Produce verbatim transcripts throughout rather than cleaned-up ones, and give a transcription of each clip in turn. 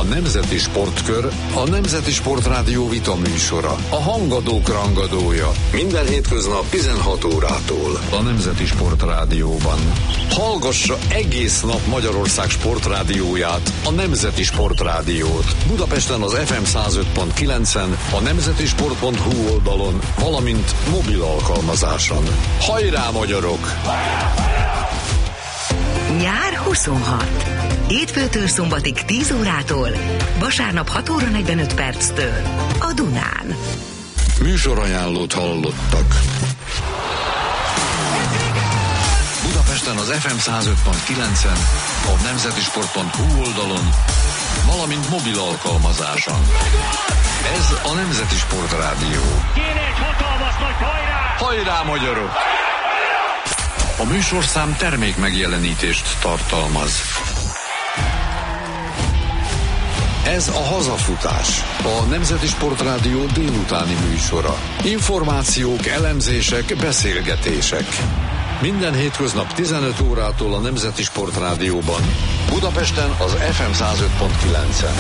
Nemzeti Sportkör, a Nemzeti Sportrádió vita műsora. A hangadók rangadója. Minden hétköznap tizenhat órától. A Nemzeti Sportrádióban. Hallgassa egész nap Magyarország sportrádióját, a Nemzeti Sportrádiót. Budapesten az ef em száz öt pont kilencen, a nemzetisport pont hu oldalon, valamint mobil alkalmazáson. Hajrá, magyarok! Nyár huszonhat. Hétfőtől szombatig tíz órától, vasárnap hat óra negyvenöt perctől a Dunán. Műsorajánlót hallottak. Budapesten az ef em száz öt pont kilencen, a nemzetisport pont hu oldalon, valamint mobil alkalmazáson. Ez a Nemzeti Sportrádió. Kéne egy hatalmas nagy hajrá! Hajrá, magyarok! A műsorszám termék megjelenítést tartalmaz. Ez a Hazafutás, a Nemzeti Sportrádió délutáni műsora. Információk, elemzések, beszélgetések. Minden hétköznap tizenöt órától a Nemzeti Sportrádióban. Budapesten az ef em száz öt pont kilencen.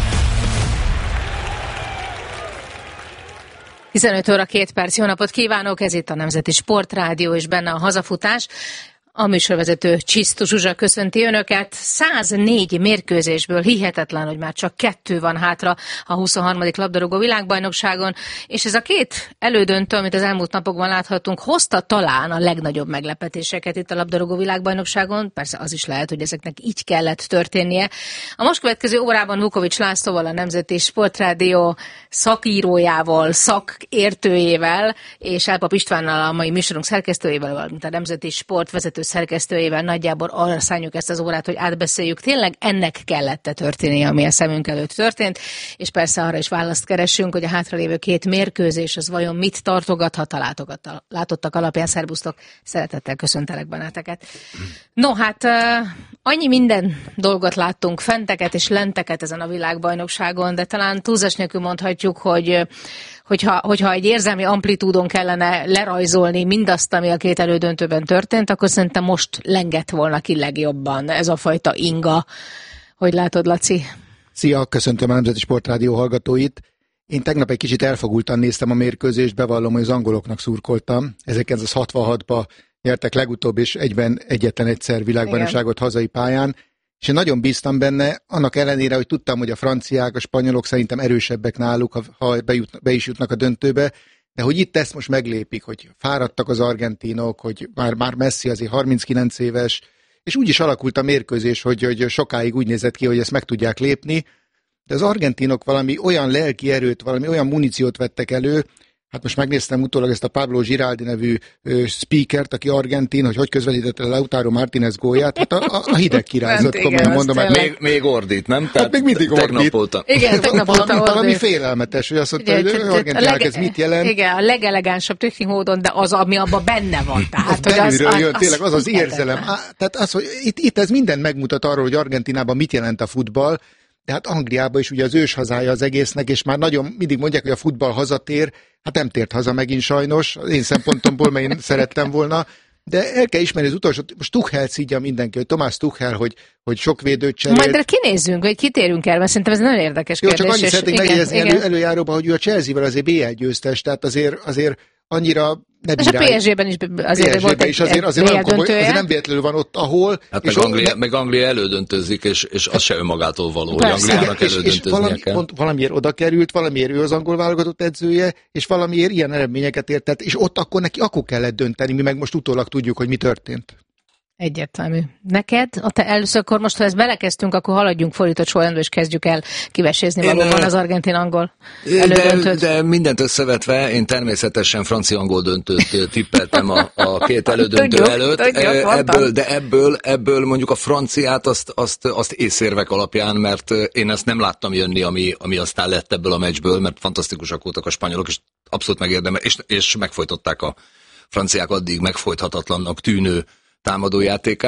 tizenöt óra két perc, jó napot kívánok, ez itt a Nemzeti Sportrádió, és benne a Hazafutás. A műsorvezető Csisztus Zsuzsa köszönti önöket. száznégy mérkőzésből hihetetlen, hogy már csak kettő van hátra a huszonharmadik labdarúgó világbajnokságon, és ez a két elődöntő, amit az elmúlt napokban láthattunk, hozta talán a legnagyobb meglepetéseket itt a labdarúgó világbajnokságon. Persze az is lehet, hogy ezeknek így kellett történnie. A most következő órában Vukovics Lászlóval, a Nemzeti Sportrádió szakírójával, szakértőjével, és Elpap Istvánnal, a mai műsorunk szerkesztőjével, valamint a Nemzeti Sport vezető szerkesztőjével nagyjából arra szálljuk ezt az órát, hogy átbeszéljük. Tényleg ennek kellett történnie, ami a szemünk előtt történt, és persze arra is választ keresünk, hogy a hátralévő két mérkőzés az vajon mit tartogathat a látogat, látottak alapján. Szerbusztok, szeretettel köszöntelek benneteket. No, hát annyi minden dolgot láttunk, fenteket és lenteket ezen a világbajnokságon, de talán túlzás nélkül mondhatjuk, hogy Hogyha, hogyha egy érzelmi amplitúdon kellene lerajzolni mindazt, ami a két elődöntőben történt, akkor szerintem most lengett volna ki legjobban ez a fajta inga. Hogy látod, Laci? Szia, köszöntöm a Nemzeti Sportrádió hallgatóit. Én tegnap egy kicsit elfogultan néztem a mérkőzést, bevallom, hogy az angoloknak szurkoltam. ezerkilencszázhatvanhatban nyertek legutóbb, és egyben egyetlen egyszer világbajnokságot hazai pályán. És én nagyon bíztam benne, annak ellenére, hogy tudtam, hogy a franciák, a spanyolok szerintem erősebbek náluk, ha, ha bejut, be is jutnak a döntőbe, de hogy itt ezt most meglépik, hogy fáradtak az argentinok, hogy már, már Messi azért harminckilenc éves, és úgy is alakult a mérkőzés, hogy, hogy sokáig úgy nézett ki, hogy ezt meg tudják lépni, de az argentinok valami olyan lelki erőt, valami olyan muníciót vettek elő. Hát most megnéztem utólag ezt a Pablo Giraldi nevű ö, speakert, aki argentin, hogy hogy közvetítette Lautaro Martínez gólját. Hát a, a, a hideg kirázott, komolyan mondom. Hát még, még ordít, nem? Hát még mindig ordít. Óta. Igen, tegnap óta ordít. Valami félelmetes, hogy azt mondta, hogy argentinák ez mit jelent. Igen, a legelegánsabb technikmódon, de az, ami abban benne van. Tehát, az belülről az, jön, az, tényleg az az érzelem. Á, tehát az, hogy itt, itt ez minden megmutat arról, hogy Argentinában mit jelent a futball, de hát Angliában is ugye az őshazája az egésznek, és már nagyon mindig mondják, hogy a futball hazatér, hát nem tért haza megint sajnos, az én szempontomból, mert én szerettem volna, de el kell ismerni az utolsó, most Tuchel szídja mindenki, hogy Tomás Tuchel, hogy, hogy sok védőt cserélt. Majd de kinézzünk, hogy kitérünk el, mert szerintem ez nagyon érdekes Jó, kérdés. Csak annyit szeretnék megjegyezni elő, előjáróban, hogy ő a Chelsea-vel azért bé el győztes, tehát azért, azért annyira ne és a pé es gé-ben is azért pé es gé-ben volt egy, is azért, azért, egy komoly, azért nem véletlenül van ott, ahol... Hát meg Anglia, ne... meg Anglia elődöntőzik, és, és az se önmagától való, hogy Angliának elődöntöznie valami, kell. Pont, valamiért oda került, valamiért ő az angol válogatott edzője, és valamiért ilyen eredményeket értett, és ott akkor neki akkor kellett dönteni, mi meg most utólag tudjuk, hogy mi történt. Egyértelmű. Neked? A te először, akkor most, ha ezt belekezdtünk, akkor haladjunk fordított sorrendbe, és kezdjük el kivesézni valóban az argentin-angol elődöntőt. De, de mindent összevetve, én természetesen francia-angol döntőt tippeltem a, a két elődöntő tudjuk, előtt. Tudjuk, ebből, de ebből, ebből mondjuk a franciát azt, azt, azt észérvek alapján, mert én ezt nem láttam jönni, ami, ami aztán lett ebből a meccsből, mert fantasztikusak voltak a spanyolok, és abszolút megérdemel, és, és megfojtották a franciák addig megfojthatatlannak tűnő támadójátékát.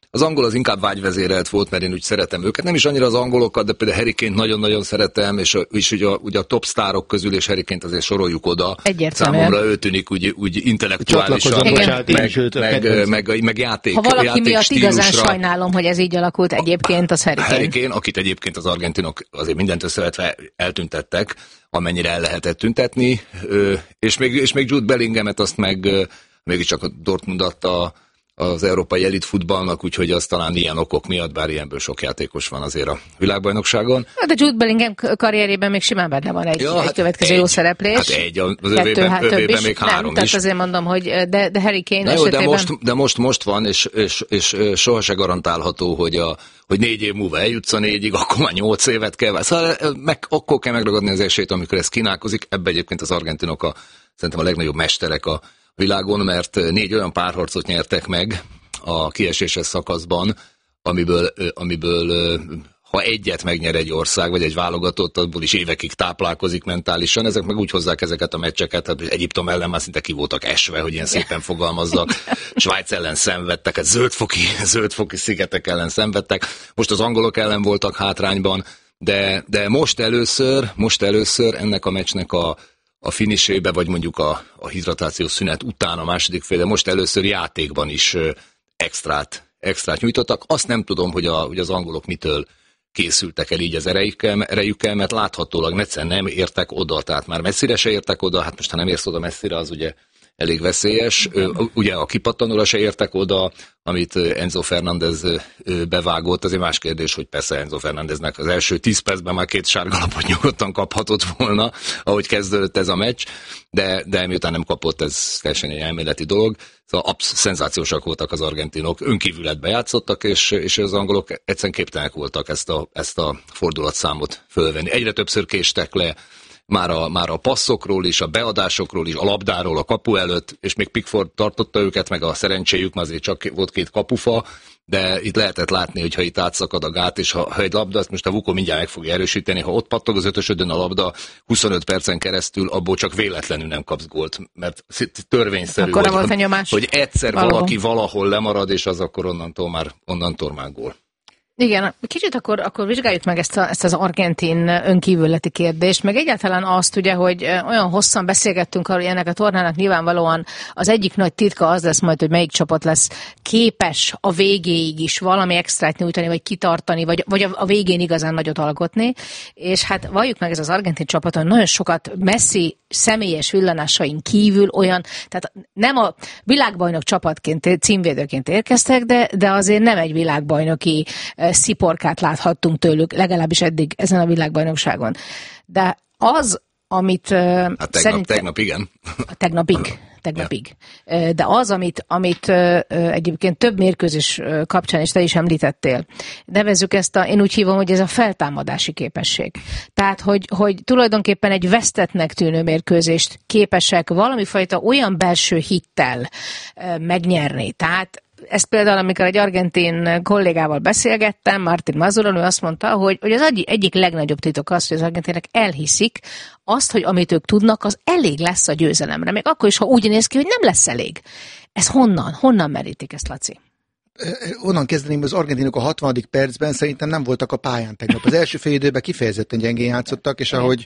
Az angol az inkább vágyvezérelt volt, mert én úgy szeretem őket. Nem is annyira az angolokat, de például Harry Kane-t nagyon-nagyon szeretem, és, a, és ugye, a, ugye a top sztárok közül, és Harry Kane-t azért soroljuk oda. Számomra ő tűnik úgy, úgy intellektuálisan, meg, meg, meg, meg, meg játék. Ha valaki miatt igazán sajnálom, hogy ez így alakult egyébként, az Harry Kane. Harry Kane, akit egyébként az argentinok azért mindent összevetve eltüntettek, amennyire el lehetett tüntetni, és még, és még Jude Bellinghamet azt meg mégiscsak a Dortmund adta az európai elit futballnak, úgyhogy az talán ilyen okok miatt, bár ilyenből sok játékos van azért a világbajnokságon. Hát a Jude Bellingham karrierében még simán benne van egy, ja, egy hát következő egy, jó szereplés. Hát egy, az övében, hát övében még három nem, is. Tehát azért mondom, hogy de, de Harry Kane Na jó, esetében... de most, de most, most van, és, és, és soha se garantálható, hogy, a, hogy négy év múlva eljutsz a négyig, akkor már nyolc évet kell. Szóval meg, akkor kell megragadni az esélyt, amikor ez kínálkozik. Ebben egyébként az argentinok a, szerintem a legnagyobb mesterek a világon, mert négy olyan párharcot nyertek meg a kieséses szakaszban, amiből, amiből ha egyet megnyer egy ország, vagy egy válogatott, abból is évekig táplálkozik mentálisan. Ezek meg úgy hozzák ezeket a meccseket, hogy Egyiptom ellen már szinte ki voltak esve, hogy ilyen szépen fogalmazzak. Svájc ellen szenvedtek, hát zöldfoki, zöldfoki szigetek ellen szenvedtek. Most az angolok ellen voltak hátrányban, de, de most először, most először ennek a meccsnek a a finisébe, vagy mondjuk a, a hidratációs szünet után a második fél, de most először játékban is extrát, extrát nyújtottak. Azt nem tudom, hogy, a, hogy az angolok mitől készültek el így az erejükkel, erejükkel, mert láthatólag egyszerűen nem értek oda, tehát már messzire se értek oda, hát most ha nem érsz oda messzire, az ugye elég veszélyes. Ugye a kipattanóra se értek oda, amit Enzo Fernández bevágott, azért más kérdés, hogy persze Enzo Fernándeznek az első tíz percben már két sárgalapot nyugodtan kaphatott volna, ahogy kezdődött ez a meccs, de, de miután nem kapott, ez teljesen egy elméleti dolog. Szóval absz- szenzációsak voltak az argentinok, önkívületbe játszottak, és, és az angolok egyszerűen képtelenek voltak ezt a, ezt a fordulatszámot fölvenni. Egyre többször késtek le, Már a, már a passzokról is, a beadásokról is, a labdáról, a kapu előtt, és még Pickford tartotta őket, meg a szerencséjük, már azért csak volt két kapufa, de itt lehetett látni, hogy ha itt átszakad a gát, és ha, ha egy labda, azt most a Vuko mindjárt meg fogja erősíteni, ha ott pattog az ötösödön a labda huszonöt percen keresztül, abból csak véletlenül nem kapsz gólt, mert törvényszerű, hogy, hogy egyszer valahol. Valaki valahol lemarad, és az akkor onnantól már, onnantól már gól. Igen, kicsit akkor, akkor vizsgáljuk meg ezt, a, ezt az argentin önkívülleti kérdést, meg egyáltalán azt ugye, hogy olyan hosszan beszélgettünk arról, hogy ennek a tornának nyilvánvalóan az egyik nagy titka az lesz majd, hogy melyik csapat lesz képes a végéig is valami extrát nyújtani, vagy kitartani, vagy, vagy a végén igazán nagyot alkotni, és hát valljuk meg, ez az argentin csapaton nagyon sokat Messi személyes villanásain kívül olyan, tehát nem a világbajnok csapatként, címvédőként érkeztek, de, de azért nem egy világbajnoki sziporkát láthattunk tőlük, legalábbis eddig ezen a világbajnokságon. De az, amit hát tegnap, szerintem... Tegnap igen. Tegnapig. Tegnapig. Ja. De az, amit, amit egyébként több mérkőzés kapcsán, és te is említettél, nevezzük ezt a, én úgy hívom, hogy ez a feltámadási képesség. Tehát, hogy, hogy tulajdonképpen egy vesztettnek tűnő mérkőzést képesek valamifajta olyan belső hittel megnyerni. Tehát ezt például, amikor egy argentin kollégával beszélgettem, Martin Mazuron, ő azt mondta, hogy, hogy az egyik legnagyobb titok az, hogy az argentinek elhiszik azt, hogy amit ők tudnak, az elég lesz a győzelemre. Még akkor is, ha úgy néz ki, hogy nem lesz elég. Ez honnan? Honnan merítik ezt, Laci? Onnan kezdeném, az argentinok a hatvanadik percben szerintem nem voltak a pályán tegnap. Az első fél időben kifejezetten gyengén játszottak, és ahogy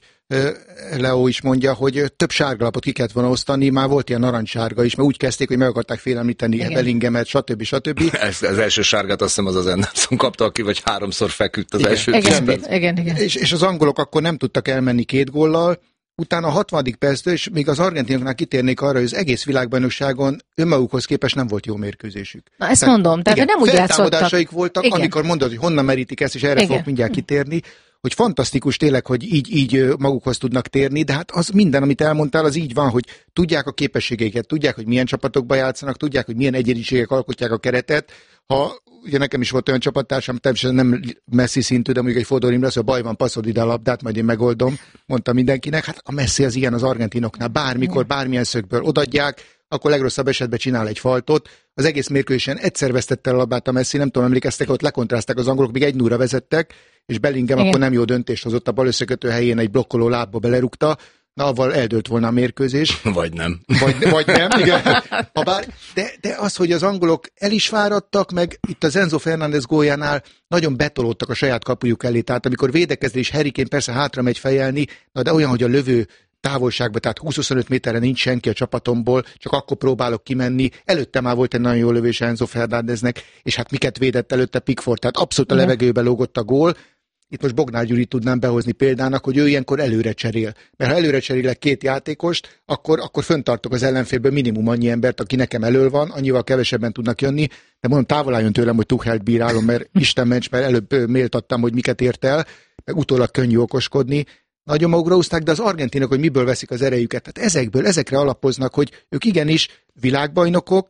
Leo is mondja, hogy több sárgalapot ki kellett volna osztani, már volt ilyen narancssárga is, mert úgy kezdték, hogy meg akarták félemlíteni Bellinghamet, stb. stb. Ez, az első sárgát azt hiszem az az Anderson kapta, aki vagy háromszor feküdt az igen. első igen, igen, igen, igen. És, és az angolok akkor nem tudtak elmenni két góllal, utána a hatvanadik perctől, és még az argentinoknál kitérnék arra, hogy az egész világbajnokságon önmagukhoz képest nem volt jó mérkőzésük. Na ezt tehát, mondom, tehát igen, nem úgy játszottak. Feltámadásaik voltak, igen. Amikor mondod, hogy honnan merítik ezt, és erre igen. fogok mindjárt kitérni, hogy fantasztikus tényleg, hogy így, így magukhoz tudnak térni, de hát az minden, amit elmondtál, az így van, hogy tudják a képességeiket, tudják, hogy milyen csapatokban játszanak, tudják, hogy milyen egyéniségek alkotják a keretet. Ha ugye nekem is volt olyan csapattársam, természetesen nem Messi szintű, de mondjuk egy Fodor Imre, hogy baj van, passzod ide a labdát, majd én megoldom, mondta mindenkinek. Hát a Messi az ilyen az argentinoknál, bármikor, bármilyen szögből odadják, akkor legrosszabb esetben csinál egy faltot. Az egész mérkőzésen egyszer vesztette a labdát a Messi, nem tudom, emlékeztek, ott lekontrázták az angolok, még egy nulla vezettek, és Bellingham igen. akkor nem jó döntést hozott, a bal összekötő helyén egy blokkoló lábba belerúgta. na, avval eldőlt volna a mérkőzés. Vagy nem. Vagy, vagy nem, igen. Habár, de, de az, hogy az angolok el is fáradtak, meg itt az Enzo Fernández góljánál nagyon betolódtak a saját kapujuk elé, tehát amikor védekezni és Harry Kane persze hátra megy fejelni, na de olyan, hogy a lövő távolságban, tehát húsz-huszonöt méterre nincs senki a csapatomból, csak akkor próbálok kimenni. Előtte már volt egy nagyon jó lövés Enzo Fernándeznek, és hát miket védett előtte Pickford, tehát abszolút a levegőbe lógott a gól. Itt most Bognár Gyurit tudnám behozni példának, hogy ő ilyenkor előre cserél. Mert ha előre cserélek két játékost, akkor, akkor föntartok az ellenfélből minimum annyi embert, aki nekem elől van, annyival kevesebben tudnak jönni, de mondom, távol álljon tőlem, hogy Tuchelt bírálom, mert Isten ments, mert előbb méltattam, hogy miket ért el, meg utólag könnyű okoskodni. Nagyon magukra húzták, de az argentinok, hogy miből veszik az erejüket. Tehát ezekből, ezekre alapoznak, hogy ők igenis világbajnokok,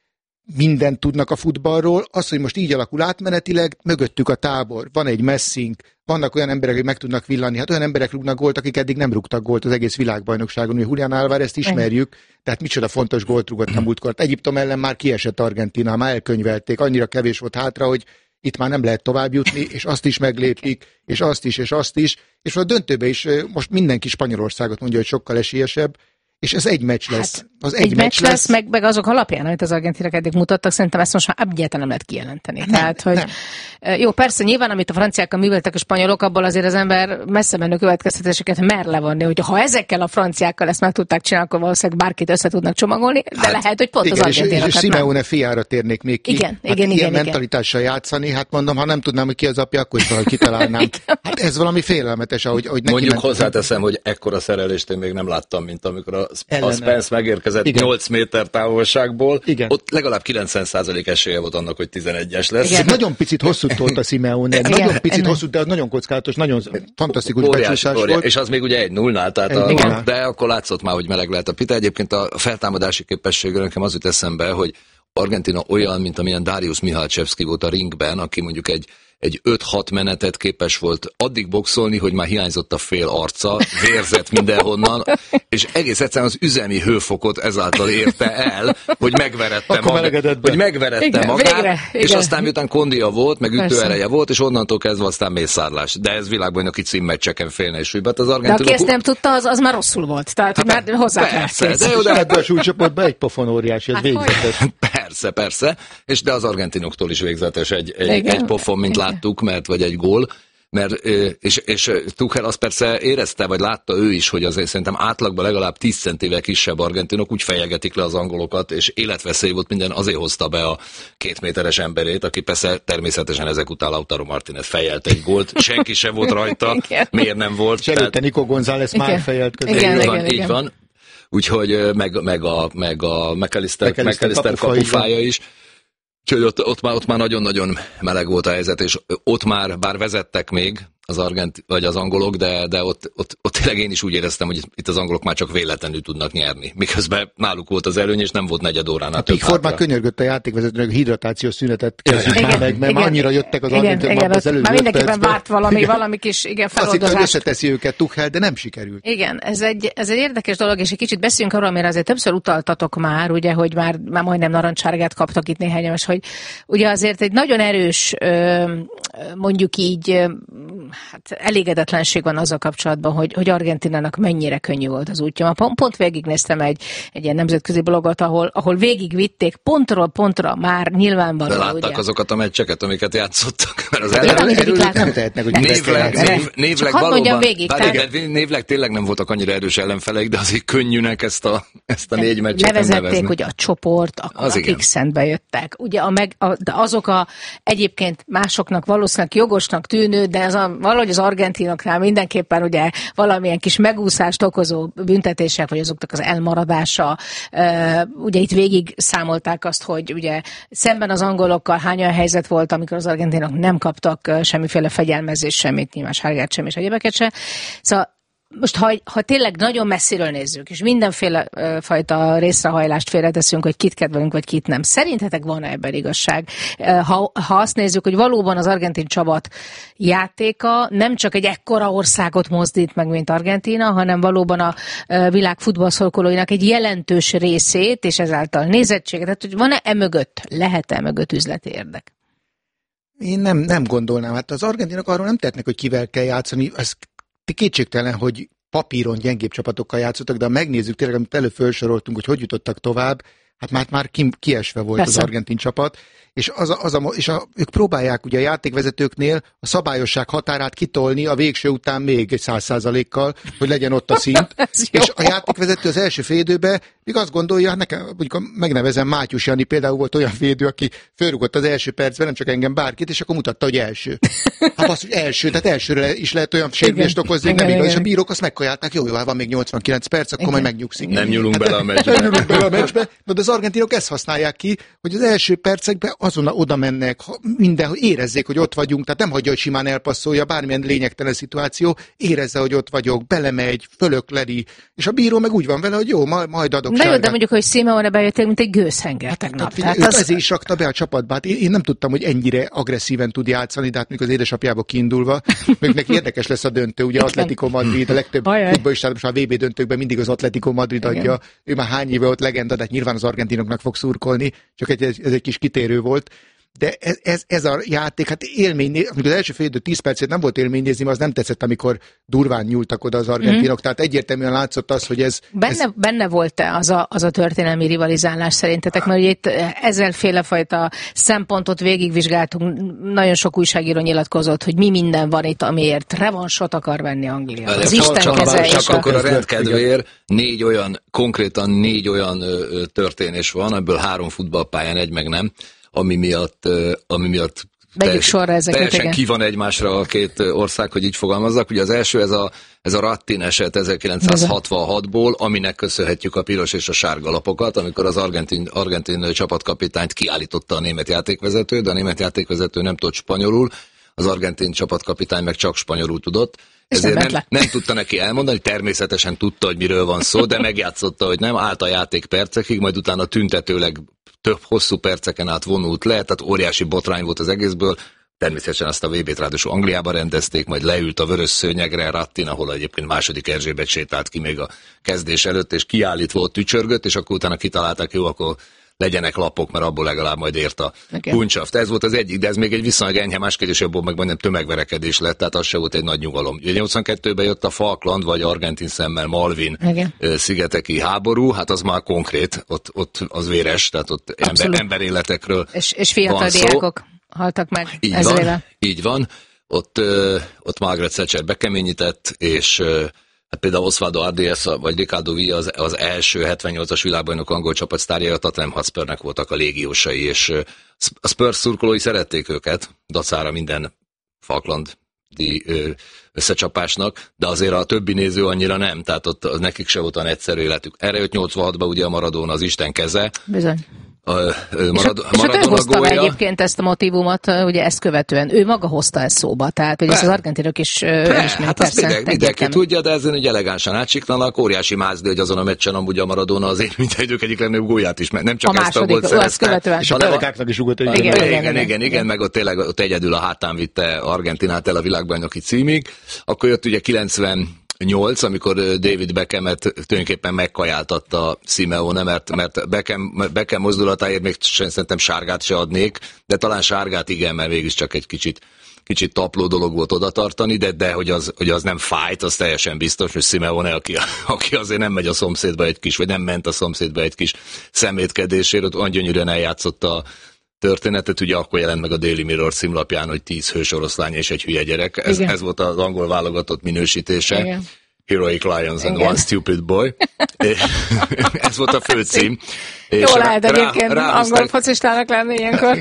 mindent tudnak a futballról, az, hogy most így alakul átmenetileg, mögöttük a tábor, van egy Messing, vannak olyan emberek, akik meg tudnak villani, hát olyan emberek rúgnak gólt, akik eddig nem rúgtak gólt az egész világbajnokságon, hogy Julián Álvarez-t ismerjük, tehát micsoda fontos gólt rúgott a múltkor. Egyiptom ellen már kiesett Argentína, már elkönyvelték, annyira kevés volt hátra, hogy itt már nem lehet tovább jutni, és azt is meglépik, és azt is, és azt is, és a döntőbe is most mindenki Spanyolországot mondja, hogy sokkal esélyesebb, és ez egy meccs lesz. Hát, az egy, egy meccs lesz, lesz meg, meg azok alapján, amit az argentinok eddig mutattak, szerintem ezt most már egyáltalán nem lehet kijelenteni. Nem, Tehát, hogy nem. Jó, persze nyilván, amit a franciákkal műveltek a spanyolok, abból azért az ember messze menő következtetéseket mer levonni, hogy ha ezekkel a franciákkal ezt meg tudták csinálni, akkor valószínűleg bárkit össze tudnak csomagolni, de hát, lehet, hogy pont igen, az argentinok. És, és Simeone fiára térnék még ki. Igen, hát igen, ilyen igen, mentalitással igen. játszani, hát mondom, ha nem tudnám, hogy ki az apja, akkor is valahogy kitalálnám. Hát ez valami félelmetes, ahogy, ahogy neki mondjuk ment... hozzáteszem, hogy ekkora szerelést én még nem láttam, mint amikor a, a Spence megérkezett igen. nyolc méter távolságból, igen. Ott legalább kilencven százalék esélye volt annak, hogy tizenegyes lesz. Igen. Nagyon picit hosszú tolt a Simeone, nagyon picit hosszú, de az nagyon kockázatos, nagyon fantasztikus becsúszás volt. És az még ugye egy nullnál, tehát egy a, de akkor látszott már, hogy meleg lehet a pita. Egyébként a feltámadási képességről nekem az jut eszembe, hogy Argentina olyan, mint amilyen Darius Mihalcevski volt a ringben, aki mondjuk egy egy öt-hat menetet képes volt addig boxolni, hogy már hiányzott a fél arca, vérzett mindenhonnan, és egész egyszerűen az üzemi hőfokot ezáltal érte el, hogy megverette, maga, hogy megverette igen, magát, végre, és igen. aztán miután kondia volt, meg ütőereje volt, és onnantól kezdve aztán mészárlás. De ez világbajnoki címmeccsen félne és súlyba. Az argentinok... De aki ezt nem tudta, az, az már rosszul volt. Tehát, hát, már hozzá persze, de jó, de ebben a súlycsoportban egy pofon óriási, ez hát végzetes. Persze, persze, és de az argentinoktól is végzetes egy, egy, egy pofon, mint igen. láttuk, mert vagy egy gól, mert, és, és Tuchel azt persze érezte, vagy látta ő is, hogy azért szerintem átlagban legalább tíz centivel kisebb argentinok úgy fejegetik le az angolokat, és életveszély volt minden, azért hozta be a két méteres emberét, aki persze természetesen ezek után Lautaro Martínez fejelt egy gólt, senki sem volt rajta, miért nem volt. És előtte Nico González már fejelt közben. Igen, így van, igen, így igen. van. Úgyhogy meg, meg a, meg a McAllister, McAllister, McAllister kapufája is. Úgyhogy ott, ott, már, ott már nagyon-nagyon meleg volt a helyzet, és ott már, bár vezettek még az argent, vagy az angolok, de, de ott, ott, ott tényleg én is úgy éreztem, hogy itt az angolok már csak véletlenül tudnak nyerni. Miközben náluk volt az előny, és nem volt negyed óránál több hátra. Pickford már könyörgött a játékvezetőnek, hidratációs szünetet kezdjük már meg, mert már annyira jöttek az argentinok az előző már mindenképpen várt valami, igen. valami kis igen, feloldozást. Azt hittem, összeteszi őket Tuchel, de nem sikerült. Igen, ez egy, ez egy érdekes dolog, és egy kicsit beszéljünk arról, amire azért többször utaltatok már, ugye, hogy már, már majdnem narancssárgát kaptak itt néhányan, és hogy ugye azért egy nagyon erős, mondjuk így, hát elégedetlenség van azzal kapcsolatban, hogy, hogy Argentinának mennyire könnyű volt az útja. Pont, pont végignéztem egy, egy ilyen nemzetközi blogot, ahol, ahol végigvitték pontról pontra már nyilvánvalóan. De látták ugye? Azokat a meccseket, amiket játszottak. Mert az nem tehetnek, hogy névleg, név, névleg valóban, végig, bár tehát... névleg tényleg nem voltak annyira erős ellenfeleik, de azért könnyűnek ezt a, ezt a négy meccset nevezették, nevezni. Hogy a csoport, akkor az akik szentbe jöttek. Ugye a meg, a, de azok a egyébként másoknak valószínűleg jogosnak tűnő, de az a, valahogy az argentinoknál mindenképpen ugye valamilyen kis megúszást okozó büntetések, vagy azoknak az elmaradása. Ugye itt végig számolták azt, hogy ugye szemben az angolokkal hány olyan helyzet volt, amikor az argentinok nem kaptak semmiféle fegyelmezés, semmit, nyilván sárgát sem és egyébeket sem. Szóval most, ha, ha tényleg nagyon messziről nézzük, és mindenféle ö, fajta részrehajlást félreteszünk, hogy kit kedvelünk, vagy kit nem. Szerintetek van-e ebben igazság? Ha, ha azt nézzük, hogy valóban az argentin csapat játéka nem csak egy ekkora országot mozdít meg, mint Argentína, hanem valóban a ö, világ futballszurkolóinak egy jelentős részét, és ezáltal nézettséget. Tehát, hogy van-e emögött, lehet-e emögött üzleti érdek? Én nem, nem gondolnám. Hát az argentinok arról nem tehetnek, hogy kivel kell játszani. Ez kétségtelen, hogy papíron gyengébb csapatokkal játszottak, de ha megnézzük tényleg, amit előbb felsoroltunk, hogy hogy jutottak tovább, hát már, már kiesve volt Persze. az argentin csapat, és, az a, az a, és a, ők próbálják ugye a játékvezetőknél a szabályosság határát kitolni a végső után még egy száz százalékkal, hogy legyen ott a szint. És a játékvezető az első félidőben még azt gondolja, nekem mondjuk megnevezem Mátyus Jani, például volt olyan védő, aki fölrugott az első percben, nem csak engem, bárkit, és akkor mutatta, hogy első. Hát az, hogy első, tehát elsőre is lehet olyan sérülést okozni, nem igaz, és a bírók azt megkajálták, jó, jó, van még nyolcvankilenc perc, akkor igen. majd megnyugszik. Nem nyúlunk hát, bele a meccsbe. Nem nyúlunk bele a meccsbe, de az argentinok ezt használják ki, hogy az első percekben azon oda mennek, mindenhol érezzék, hogy ott vagyunk, tehát nem hagyja, hogy simán elpasszolja, bármilyen lényegtelen szituáció, érezze, hogy ott vagyok, belemegy, fölökleli, és a bíró meg úgy van vele, hogy jó, majd adok sárgát. De jó, de mondjuk, hogy Simeone bejöttél, mint egy gőzhenger tegnap. Tehát, tehát az... ezért is rakta be a csapatba. Hát én, én nem tudtam, hogy ennyire agresszíven tud játszani, de hát még az édesapjából kiindulva, még neki érdekes lesz a döntő, ugye Atletico Madrid, a legtöbb futballistát most a vé bé döntőkben mindig az Atletico Madrid adja. Igen. Ő már hány éve ott legenda, de hát nyilván az argentinoknak fog szurkolni, csak egy, ez egy kis kitérő volt. De ez, ez, ez a játék, hát élmény, amikor az első fél idő tíz percét nem volt élmény nézni, az nem tetszett, amikor durván nyúltak oda az argentinok, mm. tehát egyértelműen látszott az, hogy ez... Benne, ez... benne volt-e az a, az a történelmi rivalizálás szerintetek? Mert ugye itt ezerféle fajta szempontot végigvizsgáltunk, nagyon sok újságíró nyilatkozott, hogy mi minden van itt, amiért revansot akar venni Anglia. Az Isten keze és a... akkor a rendkedvéért négy olyan, konkrétan négy olyan ö, történés van, ebből három futballpályán, egy meg nem, ami miatt, ami miatt teljesen, teljesen ki van egymásra a két ország, hogy így fogalmazzak. Ugye az első, ez a, ez a Rattin eset ezerkilencszázhatvanhatból, aminek köszönhetjük a piros és a sárga lapokat, amikor az argentin, argentin csapatkapitányt kiállította a német játékvezető, de a német játékvezető nem tudott spanyolul, az argentin csapatkapitány meg csak spanyolul tudott. Ezért nem, nem tudta neki elmondani, természetesen tudta, hogy miről van szó, de megjátszotta, hogy nem, állt a játék percekig, majd utána tüntetőleg több hosszú perceken át vonult le, tehát óriási botrány volt az egészből. Természetesen azt a vé bét ráadásul Angliába rendezték, majd leült a vörös szőnyegre Rattin, ahol egyébként második Erzsébet sétált ki még a kezdés előtt, és kiállítva ott tücsörgött, és akkor utána kitalálták, jó, akkor legyenek lapok, mert abból legalább majd ért a okay. Kuncsaft. Ez volt az egyik, de ez még egy viszonylag enyhe máskedés, abból meg majdnem tömegverekedés lett, tehát az se volt egy nagy nyugalom. nyolcvankettőben jött a Falkland, vagy argentin szemmel Malvin okay. szigeteki háború, hát az már konkrét, ott, ott az véres, tehát ott ember, emberéletekről és, és fiatal diákok haltak meg így ezrével. Van, így van. Ott, ott Margaret Thatcher bekeményített, és hát például Osvaldo Ardiles vagy Ricardo Villa az, az első hetvennyolcas világbajnok angol csapat sztárjai, a Tottenham Hotspurnek voltak a légiósai, és a Spurs szurkolói szerették őket, dacára minden falklandi összecsapásnak, de azért a többi néző annyira nem, tehát ott az nekik se volt olyan egyszerű életük. Erre jött nyolcvanhatban ugye a Maradona, az Isten keze. Bizony. A, a Marad, és, és ő hozta be egyébként ezt a motívumot, ugye ezt követően. Ő maga hozta ezt szóba, tehát hogy ezt az argentinok is elismerik. Hát azt mindenki, mindenki tudja, de ezen ugye elegánsan átsiknanak, óriási mázdi, hogy azon a meccsen amúgy a Maradona azért mint idők egyik legnagyobb gólját is, nem csak a ezt a gólt szerezte. És a telekáknak is ugrott egy. Igen, igen, igen, igen, igen, meg ott tényleg ott egyedül a hátán vitte Argentinát el a világbajnoki címig. Akkor jött ugye kilencvennyolc, amikor David Beckhamet tulajdonképpen megkajáltatta Simeone, mert, mert Beckham, Beckham mozdulatáért még szerintem sárgát se adnék, de talán sárgát igen, mert mégis csak egy kicsit, kicsit tapló dolog volt oda tartani, de, de hogy, az, hogy az nem fájt, az teljesen biztos, hogy Simeone, aki, aki azért nem megy a szomszédba egy kis, vagy nem ment a szomszédba egy kis szemétkedésért, ott olyan gyönyörűen eljátszotta a történetet, ugye akkor jelent meg a Daily Mirror címlapján, hogy tíz hős oroszlány és egy hülye gyerek. Ez, ez volt az angol válogatott minősítése. Igen. Heroic Lions and Igen. One Stupid Boy. Ez volt a főcím. Jó lehet egyébként angol focistának lenni ilyenkor.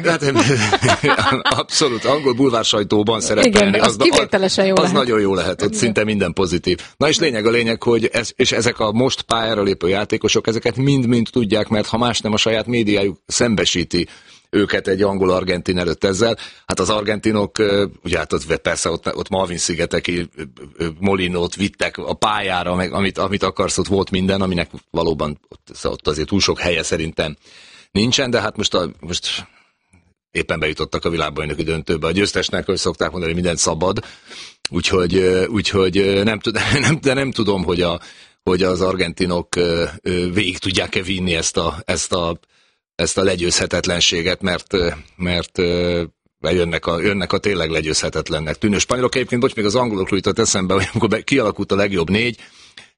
Abszolút, angol bulvár sajtóban szerepelni. Igen, az, az kivételesen jó az lehet. nagyon jó lehet, ott Igen. szinte minden pozitív. Na és lényeg a lényeg, hogy ez, és ezek a most pályára lépő játékosok, ezeket mind-mind tudják, mert ha más nem a saját médiájuk szembesíti őket egy angol-argentin előtt ezzel. Hát az argentinok, ugye hát ott, persze ott, ott Malvin-szigeteki Molinót vittek a pályára, meg amit, amit akarsz, ott volt minden, aminek valóban ott, ott azért túl sok helye szerintem nincsen, de hát most, a, most éppen bejutottak a világbajnoki döntőbe. A győztesnek, hogy szokták mondani, mindent szabad, úgyhogy, úgyhogy nem, nem, de nem tudom, hogy, a, hogy az argentinok végig tudják-e vinni ezt a, ezt a ezt a legyőzhetetlenséget, mert, mert jönnek a, jönnek a tényleg legyőzhetetlennek tűnő spanyolok. Egyébként, bocs, még az angolokról jutott eszembe, hogy amikor kialakult a legjobb négy,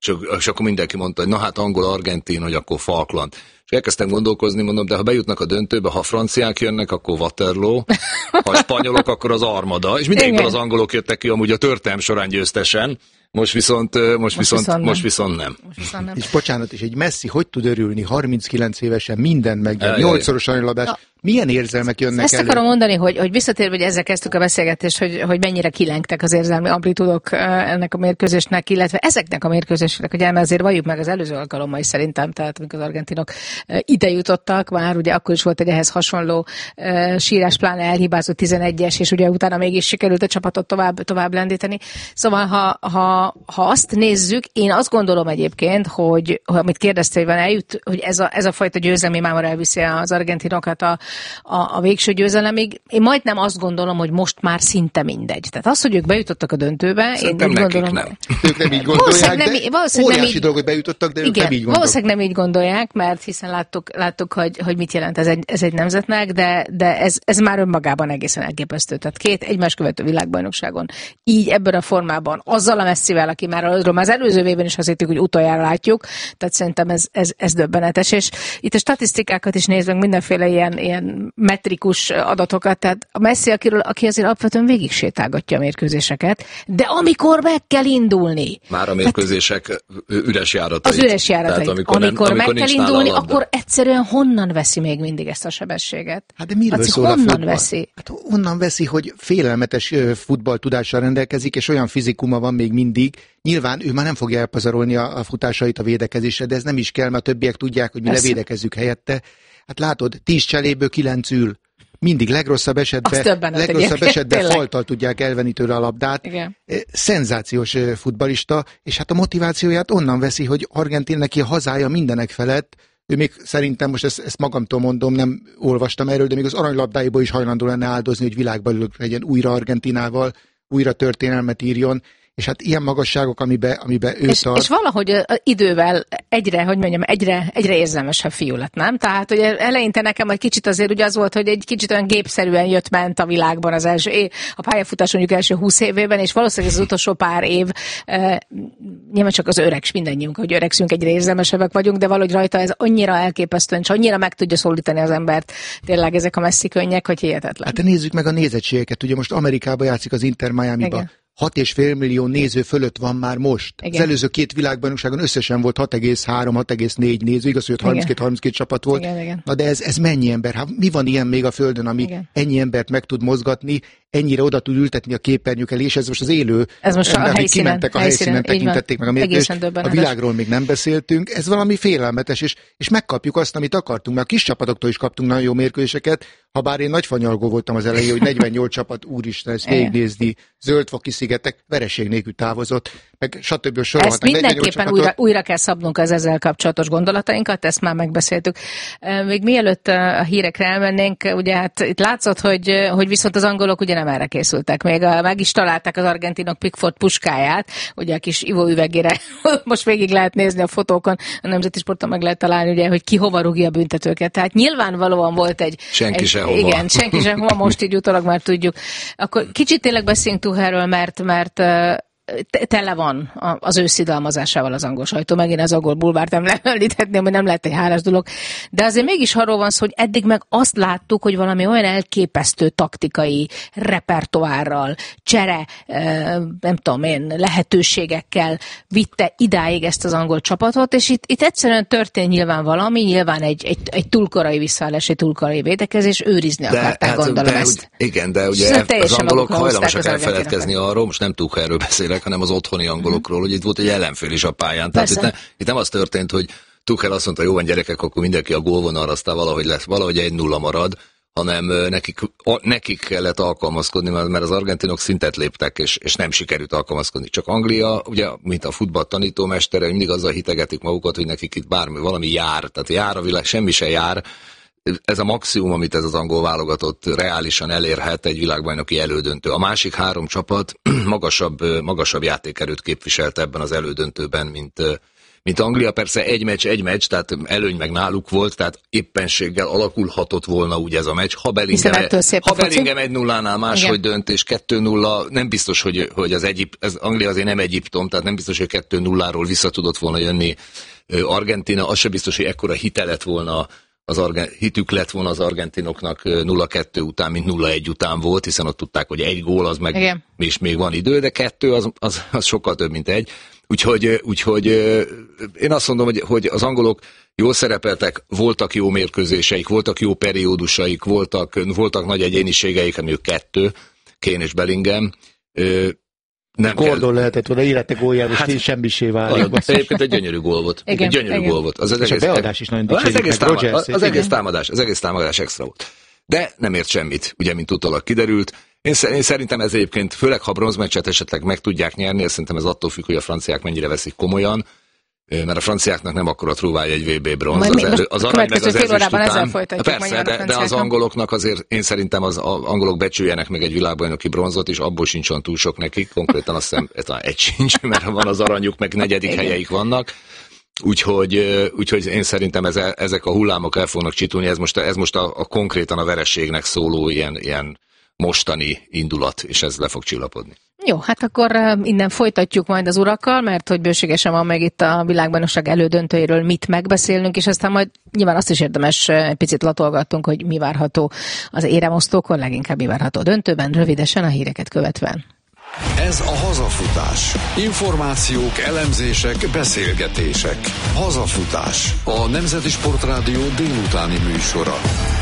és, és akkor mindenki mondta, hogy na hát angol, argentin, hogy akkor Falkland. És elkezdtem gondolkozni, mondom, de ha bejutnak a döntőbe, ha franciák jönnek, akkor Waterloo, ha spanyolok, akkor az Armada, és mindegyikből az angolok jöttek ki amúgy a történelem során győztesen, most viszont, most, most viszont, viszont most viszont nem. Most viszont nem. És bocsánat, és egy Messi hogy tud örülni harminckilenc évesen minden meg, nyolcszoros aranyladás, milyen érzelmek jönnek Ezt elő? akarom mondani, hogy, hogy visszatérve, hogy ezzel kezdtük a beszélgetést, hogy, hogy mennyire kilengtek az érzelmi amplitudok ennek a mérkőzésnek, illetve ezeknek a mérkőzésnek, ugye, mert azért valljuk meg az előző alkalommal is szerintem, tehát amikor az argentinok ide jutottak, már ugye akkor is volt egy ehhez hasonló uh, sírás, pláne elhibázott tizenegyes, és ugye utána mégis sikerült a csapatot tovább, tovább lendíteni. Szóval, ha, ha, ha azt nézzük, én azt gondolom egyébként, hogy, hogy amit kérdeztél, hogy van eljut, hogy ez a, ez a fajta győzelmi mámor elviszi az argentinokat a A, a végső győzelemig. Én majdnem azt gondolom, hogy most már szinte mindegy. Tehát az, hogy ők bejutottak a döntőbe, szerintem én úgy gondolom... Nem. Ők nem így gondolják, nem, de óriási nem így, dolog, hogy bejutottak, de igen, ők nem így gondolják. Valószínűleg nem így gondolják, mert hiszen láttuk, láttuk hogy, hogy mit jelent ez egy, ez egy nemzetnek, de, de ez, ez már önmagában egészen elképesztő. Tehát két egymás követő világbajnokságon így ebben a formában, azzal a Messivel, aki már az előző évben is azt hittük, hogy utoljára látjuk, tehát szerintem ez, ez, ez döbbenetes. És itt a statisztikákat is nézve, mindenféle ilyen, ilyen metrikus adatokat, tehát a Messi, akiről, aki azért alapvetően végig sétálgatja a mérkőzéseket, de amikor meg kell indulni. Már a mérkőzések hát, üres járatait. Az üres járatait. Tehát amikor amikor, nem, amikor meg kell indulni, akkor egyszerűen honnan veszi még mindig ezt a sebességet? Hát de miről Laci, szól honnan a futball? veszi? Hát onnan veszi, hogy félelmetes futballtudással rendelkezik, és olyan fizikuma van még mindig. Nyilván ő már nem fogja elpazarolni a, a futásait a védekezésre, de ez nem is kell, mert a többiek tudják, hogy mi Persze. levédekezzük helyette. Hát látod, tíz cseléből kilenc ül. Mindig legrosszabb esetben, legrosszabb esetben falttal tudják elvenni tőle a labdát. Igen. Szenzációs futballista, és hát a motivációját onnan veszi, hogy Argentin neki a hazája mindenek felett. Ő még szerintem, most ezt, ezt magamtól mondom, nem olvastam erről, de még az aranylabdáiból is hajlandó lenne áldozni, hogy világbajnok legyen újra Argentinával, újra történelmet írjon. És hát ilyen magasságok, amiben, amiben ő és, tart. És valahogy idővel egyre, hogy mondjam, egyre, egyre érzelmesebb fiú lett, nem? Tehát, hogy eleinte nekem egy kicsit azért ugye az volt, hogy egy kicsit olyan gépszerűen jött-ment a világban az első év, a pályafutás mondjuk első húsz évében, és valószínűleg az utolsó pár év, e, nyilván csak az öreg, mindannyiunk, hogy öregszünk, egyre érzelmesebbek vagyunk, de valahogy rajta ez annyira elképesztően, és annyira meg tudja szólítani az embert, tényleg ezek a Messi könnyek, hogy hihetetlen. Hát nézzük meg a nézettségeket, ugye most Amerikában játszik az Inter Miamiba. hat és fél millió néző fölött van már most. Igen. Az előző két világbajnokságon összesen volt hat egész három hat egész négy néző, igaz, hogy harminckét harminckét csapat volt. Igen, igen. Na de ez, ez mennyi ember? Hát mi van ilyen még a Földön, ami igen. ennyi embert meg tud mozgatni, ennyire oda tud ültetni a képernyők elé, és ez most az élő ez most ember, a helyszínen, kimentek a helyszínen, helyszínen tekintették meg a mérkőzést. A világról még nem beszéltünk, ez valami félelmetes, és, és megkapjuk azt, amit akartunk, mert a kis csapatoktól is kaptunk nagyon jó mérkőzéseket, ha bár én nagy fanyalgó voltam az elején, hogy negyvennyolc csapat, úristen, ezt végignézni, Zöldfoki szigetek, vereség nélkül távozott, meg stb. Ezt mindenképpen újra, újra kell szabnunk az ezzel kapcsolatos gondolatainkat, ezt már megbeszéltük. Még mielőtt a hírekre elmennénk, ugye hát itt látszott, hogy, hogy viszont az angolok ugye nem erre készültek. Még a, meg is találták az argentinok Pickford puskáját, ugye a kis ivóüvegére most végig lehet nézni a fotókon, a Nemzeti Sporton meg lehet találni, ugye, hogy ki hova rúgja a büntetőket. Tehát nyilvánvalóan volt egy... Senki egy, sehova. Igen, senki sehova, most így utólag már tudjuk. Akkor kicsit tényleg beszéljünk Tuchelről, mert, mert tele van az ő szidalmazásával az angol sajtó, megint az angol bulvárt nem említhetném, hogy nem lehet egy hálás dolog, de azért mégis arról van szó, hogy eddig meg azt láttuk, hogy valami olyan elképesztő taktikai repertoárral, csere, nem tudom én, lehetőségekkel vitte idáig ezt az angol csapatot, és itt, itt egyszerűen történt nyilván valami, nyilván egy, egy, egy túlkorai visszaállás, egy túlkorai védekezés, őrizni de, akarták, hát, gondolom de, ezt. Igen, de ugye az angolok hajlamosak elfeledkezni arról, most nem Tuchelről beszélek, hanem az otthoni angolokról, hogy itt volt egy ellenfél is a pályán. Tehát itt, ne, itt nem az történt, hogy Tuchel azt mondta, jó van gyerekek, akkor mindenki a gólvonalra, aztán valahogy lesz, valahogy egy nulla marad, hanem nekik, nekik kellett alkalmazkodni, mert az argentinok szintet léptek, és, és nem sikerült alkalmazkodni. Csak Anglia, ugye, mint a futball tanítómestere, mindig azzal hitegetik magukat, hogy nekik itt bármi, valami jár, tehát jár a világ, semmi se jár. Ez a maximum, amit ez az angol válogatott reálisan elérhet egy világbajnoki elődöntő. A másik három csapat magasabb, magasabb játékerőt képviselt ebben az elődöntőben, mint, mint Anglia. Persze egy meccs, egy meccs, tehát előny meg náluk volt, tehát éppenséggel alakulhatott volna úgy ez a meccs. Ha Bellingham, ha Bellingham egy nullánál máshogy dönt, és kettő nulla, nem biztos, hogy, hogy az Egyip, ez Anglia azért nem Egyiptom, tehát nem biztos, hogy kettő nulláról vissza tudott volna jönni Argentína, az sem biztos, hogy ekkora hite lett volna, az argen, hitük lett volna az argentinoknak nulla kettő után, mint nulla egy után volt, hiszen ott tudták, hogy egy gól, az meg igen. És még van idő, de kettő az, az, az sokkal több, mint egy. Úgyhogy, úgyhogy én azt mondom, hogy, hogy az angolok jól szerepeltek, voltak jó mérkőzéseik, voltak jó periódusaik, voltak, voltak nagy egyéniségeik, ami ők kettő, Kane és Bellingham. Nem Gordon kell... lehetett volna élete gólját, és hát, semmisé válik. Egyébként egy gyönyörű gól volt. Igen, egy gyönyörű igen. gól volt. Az, az és egész, a beadás is nagyon dicsérjük. Az, egész, támad, Rogers, az, az egész támadás, az egész támadás extra volt. De nem ért semmit, ugye, mint utólag kiderült. Én, én szerintem ez egyébként, főleg ha bronzmeccset esetleg meg tudják nyerni, szerintem ez attól függ, hogy a franciák mennyire veszik komolyan, mert a franciáknak nem akkora trúváj egy vé bé bronz. Az, elő, az arany meg az ezüst után. Persze, de, de az angoloknak azért én szerintem az angolok becsüljenek meg egy világbajnoki bronzot, és abból sincs olyan túl sok nekik, konkrétan azt hiszem egy sincs, mert van az aranyuk, meg negyedik igen. helyeik vannak. Úgyhogy, úgyhogy én szerintem ez, ezek a hullámok el fognak csitulni, ez most, ez most a, a konkrétan a vereségnek szóló ilyen, ilyen mostani indulat, és ez le fog csillapodni. Jó, hát akkor innen folytatjuk majd az urakkal, mert hogy bőségesen van meg itt a világbajnokság elődöntőjéről mit megbeszélnünk, és aztán majd nyilván azt is érdemes, egy picit latolgattunk, hogy mi várható az éremosztókon, leginkább mi várható a döntőben, rövidesen a híreket követve. Ez a Hazafutás. Információk, elemzések, beszélgetések. Hazafutás. A Nemzeti Sportrádió délutáni műsora.